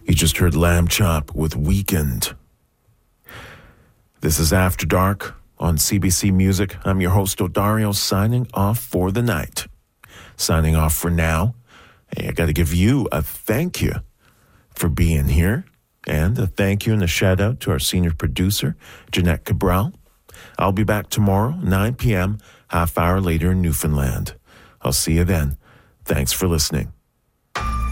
You just heard Lamb Chop with Weekend. This is After Dark on CBC Music. I'm your host, Odario, signing off for the night. Signing off for now. Hey, I got to give you a thank you for being here, and a thank you and a shout out to our senior producer, Jeanette Cabral. I'll be back tomorrow, 9 p.m., half hour later in Newfoundland. I'll see you then. Thanks for listening.